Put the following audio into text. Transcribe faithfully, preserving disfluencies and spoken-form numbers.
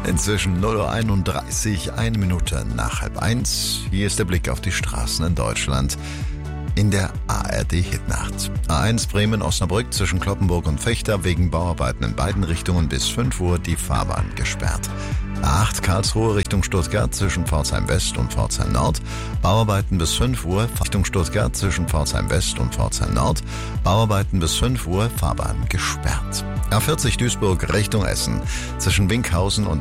Inzwischen null Uhr einunddreißig, eine Minute nach halb eins. Hier ist der Blick auf die Straßen in Deutschland in der A R D-Hitnacht. A eins Bremen-Osnabrück zwischen Cloppenburg und Vechta wegen Bauarbeiten in beiden Richtungen bis fünf Uhr die Fahrbahn gesperrt. A acht Karlsruhe Richtung Stuttgart zwischen Pforzheim West und Pforzheim Nord. Bauarbeiten bis fünf Uhr Richtung Stuttgart zwischen Pforzheim West und Pforzheim Nord. Bauarbeiten bis fünf Uhr Fahrbahn gesperrt. A vierzig Duisburg Richtung Essen zwischen Winkhausen und